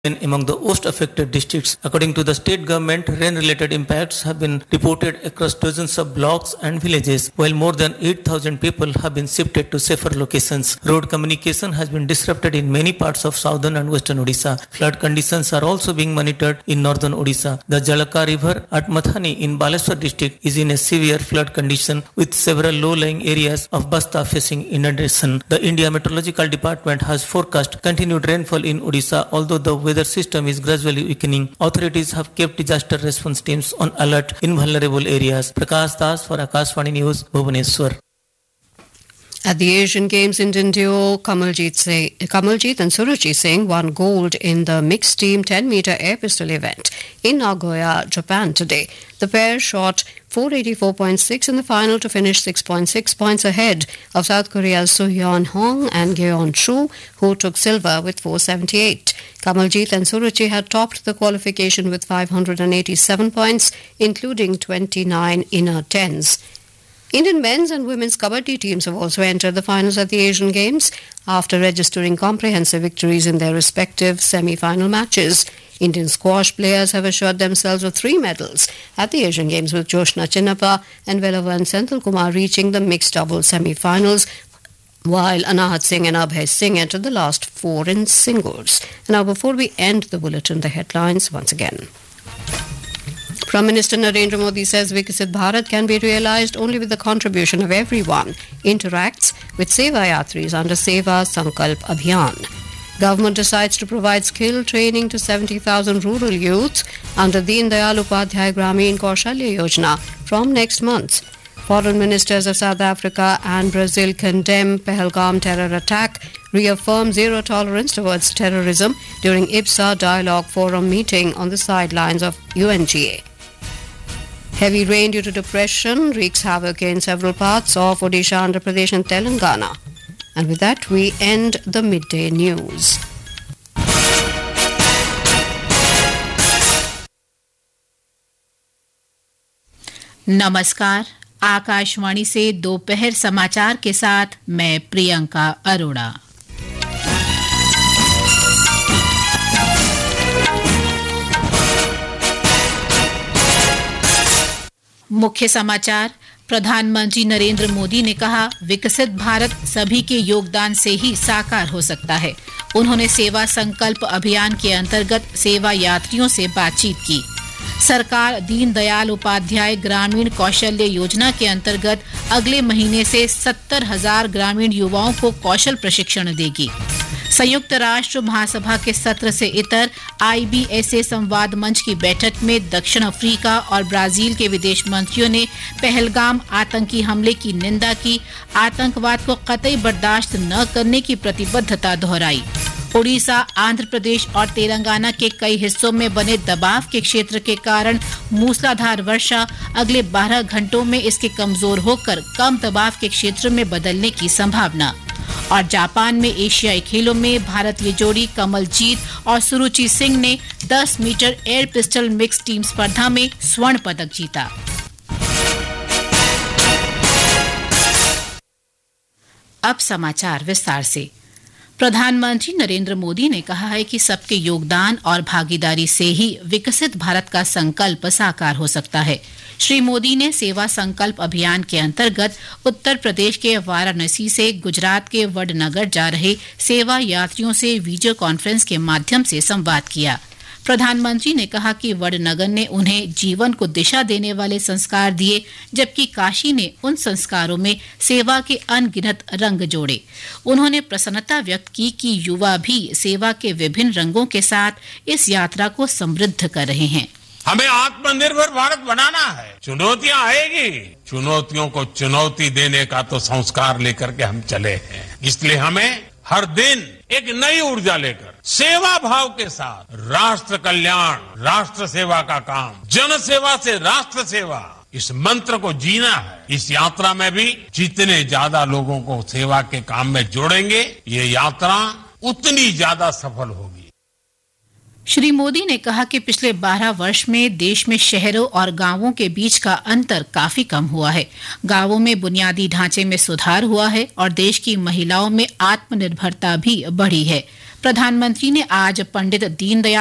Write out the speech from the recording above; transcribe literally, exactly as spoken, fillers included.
among the worst affected districts. According to the state government, rain-related impacts have been reported across dozens of blocks and villages, while more than eight thousand people have been shifted to safer locations. Road communication has been disrupted in many parts of southern and western Odisha. Flood conditions are also being monitored in northern Odisha. The Jalaka River at Mathani in Baleswar district is in a severe flood condition with several low-lying areas of Basta facing inundation. The India Meteorological Department has forecast continued rainfall in Odisha, although the weather system is gradually weakening. Authorities have kept disaster response teams on alert in vulnerable areas. Prakash Das for Akashvani News, Bhubaneswar. At the Asian Games, Indian duo Kamaljeet, Singh, Kamaljeet and Suruchi Singh won gold in the mixed team ten meter air pistol event in Nagoya, Japan today. The pair shot four eighty-four point six in the final to finish six point six points ahead of South Korea's Soo-hyun Hong and Geon Chu, who took silver with four seventy-eight. Kamaljeet and Suruchi had topped the qualification with five hundred eighty-seven points, including twenty-nine inner tens. Indian men's and women's kabaddi teams have also entered the finals at the Asian Games after registering comprehensive victories in their respective semi-final matches. Indian squash players have assured themselves of three medals at the Asian Games, with Joshna Chinnappa and Velavan Senthil Kumar reaching the mixed doubles semi-finals, while Anahat Singh and Abhay Singh entered the last four in singles. And now, before we end the bulletin, the headlines once again. Prime Minister Narendra Modi says Viksit Bharat can be realized only with the contribution of everyone. Interacts with Seva Yatris under Seva Sankalp Abhiyan. Government decides to provide skill training to seventy thousand rural youths under Deen Dayal Upadhyay Gramin Kaushalya Yojana from next month. Foreign ministers of South Africa and Brazil condemn Pahalgam terror attack, reaffirm zero tolerance towards terrorism during I B S A Dialogue Forum meeting on the sidelines of U N G A. Heavy rain due to depression wreaks havoc in several parts of Odisha, Andhra Pradesh and Telangana. And with that, we end the midday news. नमस्कार, आकाशवाणी से दोपहर समाचार के साथ मैं प्रियंका अरोड़ा। मुख्य समाचार। प्रधानमंत्री नरेंद्र मोदी ने कहा, विकसित भारत सभी के योगदान से ही साकार हो सकता है। उन्होंने सेवा संकल्प अभियान के अंतर्गत सेवा यात्रियों से बातचीत की। सरकार दीन दयाल उपाध्याय ग्रामीण कौशल्य योजना के अंतर्गत अगले महीने से सत्तर हजार ग्रामीण युवाओं को कौशल प्रशिक्षण देगी। संयुक्त राष्ट्र महासभा के सत्र से इतर आई बी एस ए संवाद मंच की बैठक में दक्षिण अफ्रीका और ब्राजील के विदेश मंत्रियों ने पहलगाम आतंकी हमले की निंदा की, आतंकवाद को कतई बर्दाश्त न करने की प्रतिबद्धता दोहराई। ओडिशा, आंध्र प्रदेश और तेलंगाना के कई हिस्सों में बने दबाव के क्षेत्र के कारण मूसलाधार वर्षा, अगले बारह घंटों में इसके कमजोर होकर कम दबाव के क्षेत्र में बदलने की संभावना। और जापान में एशियाई खेलों में भारतीय जोड़ी कमलजीत और सुरुचि सिंह ने दस metre air pistol mix team स्पर्धा में स्वर्ण पदक जीता। अब समाचार विस्तार से। प्रधानमंत्री नरेंद्र मोदी ने कहा है कि सबके योगदान और भागीदारी से ही विकसित भारत का संकल्प साकार हो सकता है। श्री मोदी ने सेवा संकल्प अभियान के अंतर्गत उत्तर प्रदेश के वाराणसी से गुजरात के वडनगर जा रहे सेवा यात्रियों से वीडियो कॉन्फ्रेंस के माध्यम से संवाद किया। प्रधानमंत्री ने कहा कि वडनगर ने उन्हें जीवन को दिशा देने वाले संस्कार दिए, जबकि काशी ने उन संस्कारों में सेवा के अनगिनत रंग जोड़े। उन्होंने प्रसन्नता व्यक्त की कि युवा भी सेवा के विभिन्न रंगों के साथ इस यात्रा को समृद्ध कर रहे हैं। हमें आत्मनिर्भर भारत बनाना है। चुनौतियां आएगी, चुनौतियों को चुनौती देने का तो संस्कार लेकर के हम चले हैं। इसलिए हमें हर दिन एक नई ऊर्जा लेकर सेवा भाव के साथ राष्ट्र कल्याण, राष्ट्र सेवा का काम, जन सेवा से राष्ट्र सेवा, इस मंत्र को जीना है। इस यात्रा में भी जितने ज्यादा लोगों को सेवा के काम में जोड़ेंगे, ये यात्रा उतनी ज्यादा सफल होगी। श्री मोदी ने कहा कि पिछले बारह वर्ष में देश में शहरों और गांवों के बीच का अंतर काफी कम हुआ है। गांवों में बुनियादी ढांचे में सुधार हुआ है और देश की महिलाओं में आत्मनिर्भरता भी बढ़ी है। प्रधानमंत्री ने आज पंडित दीनदयाल